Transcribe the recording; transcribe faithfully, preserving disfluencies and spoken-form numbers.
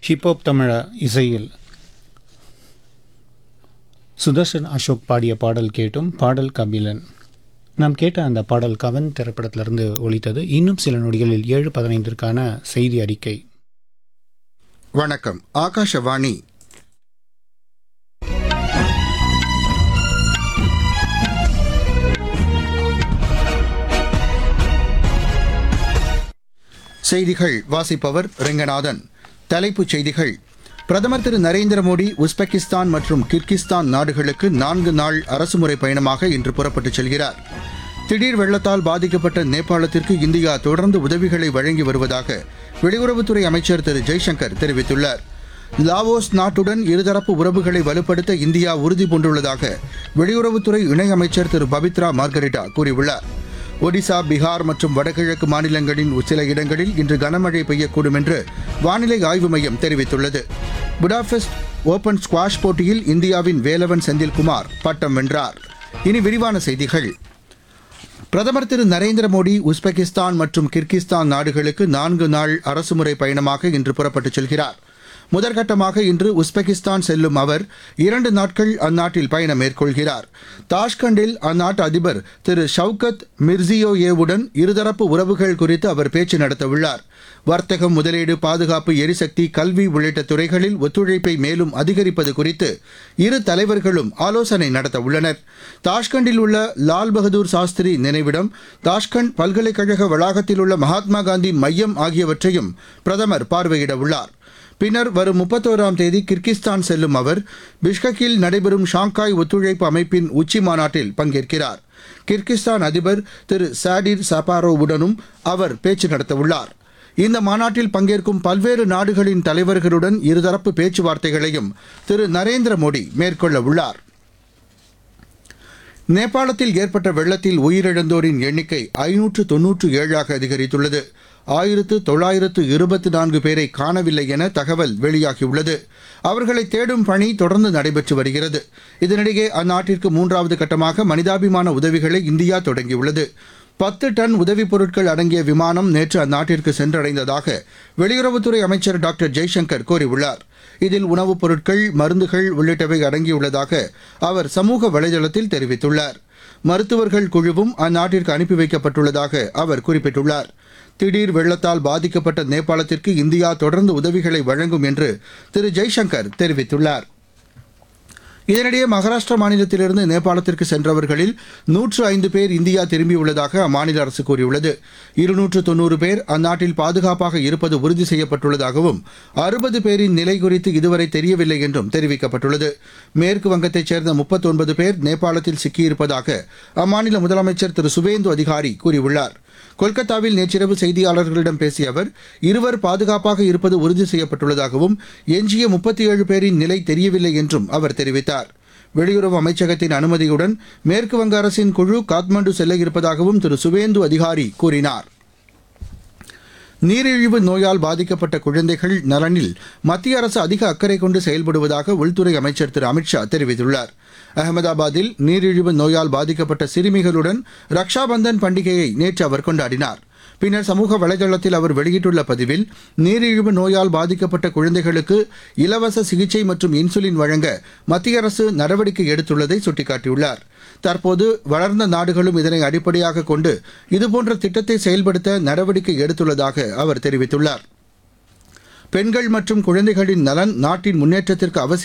Hip hop தமிழ இசையில் சுதர்ஷன் அசோக் பாடிய பாடல் கேட்டும். பாடல் கபிலன். நாம் கேட்ட அந்த பாடல் கவன் திரைப்படத்திலிருந்து ஒலித்தது. இன்னும் சில நொடிகளில் ஏழு பதினைந்திற்கான செய்தி அறிக்கை. வணக்கம், ஆகாஷவாணி. செய்திகள் வாசிப்பவர் ரெங்கநாதன். தலைப்புச் செய்திகள். பிரதமர் திரு நரேந்திர மோடி உஸ்பெகிஸ்தான் மற்றும் கிர்கிஸ்தான் நாடுகளுக்கு நான்கு நாள் அரசுமுறை பயணமாக இன்று புறப்பட்டுச் செல்கிறார். திடீர் வெள்ளத்தால் பாதிக்கப்பட்ட நேபாளத்திற்கு இந்தியா தொடர்ந்து உதவிகளை வழங்கி வருவதாக வெளியுறவுத்துறை அமைச்சர் திரு ஜெய்சங்கர் தெரிவித்துள்ளார். லாவோஸ் நாட்டுடன் இருதரப்பு உறவுகளை வலுப்படுத்த இந்தியா உறுதி பூண்டுள்ளதாக வெளியுறவுத்துறை இணையமைச்சர் திரு பபித்ரா மார்கரிட்டா கூறியுள்ளார். ஒடிசா, பீகார் மற்றும் வடகிழக்கு மாநிலங்களின் சில இடங்களில் இன்று கனமழை பெய்யக்கூடும் என்று வானிலை ஆய்வு மையம் தெரிவித்துள்ளது. புடாபெஸ்ட் ஓபன் ஸ்குவாஷ் போட்டியில் இந்தியாவின் வேலவன் செந்தில்குமார் பட்டம் வென்றார். இனி விரிவான செய்திகள். பிரதமர் திரு நரேந்திர மோடி உஸ்பெகிஸ்தான் மற்றும் கிர்கிஸ்தான் நாடுகளுக்கு நான்கு நாள் அரசுமுறை பயணமாக இன்று புறப்பட்டுச் செல்கிறார். முதற்கட்டமாக இன்று உஸ்பெகிஸ்தான் செல்லும் அவர் இரண்டு நாட்கள் அந்நாட்டில் பயணம் மேற்கொள்கிறார். தாஷ்கண்டில் அந்நாட்டு அதிபர் திரு ஷவுகத் மிர்சியோயேவுடன் இருதரப்பு உறவுகள் குறித்து அவர் பேச்சு நடத்தவுள்ளார். வர்த்தகம், முதலீடு, பாதுகாப்பு, எரிசக்தி, கல்வி உள்ளிட்ட துறைகளில் ஒத்துழைப்பை மேலும் அதிகரிப்பது குறித்து இரு தலைவர்களும் ஆலோசனை நடத்தவுள்ளனர். தாஷ்கண்டில் உள்ள லால் பகதூர் சாஸ்திரி நினைவிடம், தாஷ்கண்ட் பல்கலைக்கழக வளாகத்தில் உள்ள மகாத்மா காந்தி மையம் ஆகியவற்றையும் பிரதமர் பார்வையிடவுள்ளார். பின்னர் வரும் முப்பத்தோராம் தேதி கிர்கிஸ்தான் செல்லும் அவர் பிஷ்கெக்கில் நடைபெறும் ஷாங்காய் ஒத்துழைப்பு அமைப்பின் உச்சி மாநாட்டில் பங்கேற்கிறார். கிர்கிஸ்தான் அதிபர் திரு சாடிர் சபாரோவுடனும் அவர் பேச்சு நடத்தவுள்ளார். இந்த மாநாட்டில் பங்கேற்கும் பல்வேறு நாடுகளின் தலைவர்களுடன் இருதரப்பு பேச்சுவார்த்தைகளையும் திரு நரேந்திர மோடி மேற்கொள்ள உள்ளார். நேபாளத்தில் ஏற்பட்ட வெள்ளத்தில் உயிரிழந்தோரின் எண்ணிக்கை ஐநூற்று தொன்னூற்று ஏழாக அதிகரித்துள்ளது. ஆயிரத்து தொள்ளாயிரத்து இருபத்தி நான்கு பேரை காணவில்லை என தகவல் வெளியாகியுள்ளது. அவர்களை தேடும் பணி தொடர்ந்து நடைபெற்று வருகிறது. இதனிடையே அந்நாட்டிற்கு மூன்றாவது கட்டமாக மனிதாபிமான உதவிகளை இந்தியா தொடங்கியுள்ளது. பத்து டன் உதவிப் பொருட்கள் அடங்கிய விமானம் நேற்று அந்நாட்டிற்கு சென்றடைந்ததாக வெளியுறவுத்துறை அமைச்சர் டாக்டர் ஜெய்சங்கர் கூறியுள்ளார். இதில் உணவுப் பொருட்கள், மருந்துகள் உள்ளிட்டவை அடங்கியுள்ளதாக அவர் சமூக வலைதளத்தில் தெரிவித்துள்ளார். மருத்துவர்கள் குழுவும் அந்நாட்டிற்கு அனுப்பி வைக்கப்பட்டுள்ளதாக அவர் குறிப்பிட்டுள்ளார். திடீர் வெள்ளத்தால் பாதிக்கப்பட்ட நேபாளத்திற்கு இந்தியா தொடர்ந்து உதவிகளை வழங்கும் என்று திரு ஜெய்சங்கர் தெரிவித்துள்ளார். இதனிடையே மகாராஷ்டிரா மாநிலத்திலிருந்து நேபாளத்திற்கு சென்றவர்களில் நூற்று ஐந்து பேர் இந்தியா திரும்பியுள்ளதாக அம்மாநில அரசு கூறியுள்ளது. இருநூற்று தொன்னூறு பேர் அந்நாட்டில் பாதுகாப்பாக இருப்பது உறுதி செய்யப்பட்டுள்ளதாகவும் அறுபது பேரின் நிலை குறித்து இதுவரை தெரியவில்லை என்றும் தெரிவிக்கப்பட்டுள்ளது. மேற்கு வங்கத்தைச் சேர்ந்த முப்பத்தொன்பது பேர் நேபாளத்தில் சிக்கியிருப்பதாக அம்மாநில முதலமைச்சர் திரு சுவேந்து அதிகாரி கூறியுள்ளார். கொல்கத்தாவில் நேற்றிரவு செய்தியாளர்களிடம் பேசிய அவர் இருவர் பாதுகாப்பாக இருப்பது உறுதி செய்யப்பட்டுள்ளதாகவும் எஞ்சிய முப்பத்தி ஏழு பேரின் நிலை தெரியவில்லை என்றும் அவர் தெரிவித்தார். வெளியுறவு அமைச்சகத்தின் அனுமதியுடன் மேற்கு வங்க அரசின் குழு காத்மண்டு செல்ல இருப்பதாகவும் திரு சுவேந்து அதிகாரி கூறினார். நீரிழிவு நோயால் பாதிக்கப்பட்ட குழந்தைகள் நலனில் மத்திய அரசு அதிக அக்கறை கொண்டு செயல்படுவதாக உள்துறை அமைச்சர் திரு அமித்ஷா தெரிவித்துள்ளார். அகமதாபாத்தில் நீரிழிவு நோயால் பாதிக்கப்பட்ட சிறுமிகளுடன் ரக்ஷாபந்தன் பண்டிகையை நேற்று அவர் கொண்டாடினார். பின்னர் சமூக வலைதளத்தில் அவர் வெளியிட்டுள்ள பதிவில் நீரிழிவு நோயால் பாதிக்கப்பட்ட குழந்தைகளுக்கு இலவச சிகிச்சை மற்றும் இன்சுலின் வழங்க மத்திய அரசு நடவடிக்கை எடுத்துள்ளதை சுட்டிக்காட்டியுள்ளார். தற்போது வளர்ந்த நாடுகளும் இதனை அடிப்படையாக கொண்டு இதுபோன்ற திட்டத்தை செயல்படுத்த நடவடிக்கை எடுத்துள்ளதாக அவர் தெரிவித்துள்ளார். பெண்கள் மற்றும் குழந்தைகளின் நலன் நாட்டின் முன்னேற்றத்திற்கு அவசியம்